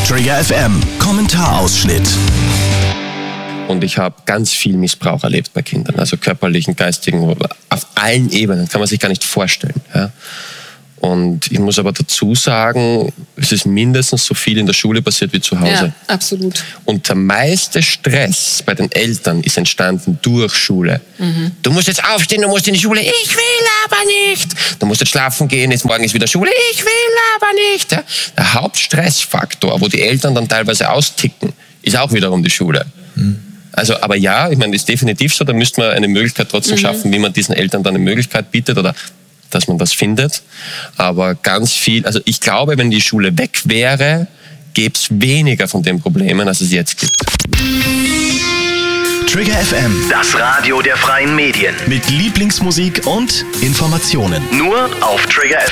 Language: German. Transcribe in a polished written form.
Trigger FM, Kommentarausschnitt. Und ich habe ganz viel Missbrauch erlebt bei Kindern, also körperlichen, geistigen, auf allen Ebenen, kann man sich gar nicht vorstellen. Ja. Und ich muss aber dazu sagen, es ist mindestens so viel in der Schule passiert wie zu Hause. Ja, absolut. Und der meiste Stress bei den Eltern ist entstanden durch Schule. Du musst jetzt aufstehen, du musst in die Schule, ich will aber nicht. Du musst jetzt schlafen gehen, jetzt morgen ist wieder Schule, ich will aber nicht. Ja? Der Hauptstressfaktor, wo die Eltern dann teilweise austicken, ist auch wiederum die Schule. Also, aber ja, ich meine, das ist definitiv so, da müsste man eine Möglichkeit trotzdem schaffen, wie man diesen Eltern dann eine Möglichkeit bietet oder dass man das findet. Aber ganz viel, also ich glaube, wenn die Schule weg wäre, gäbe es weniger von den Problemen, als es jetzt gibt. Trigger FM, Das Radio der freien Medien. mit Lieblingsmusik und Informationen. Nur auf Trigger FM.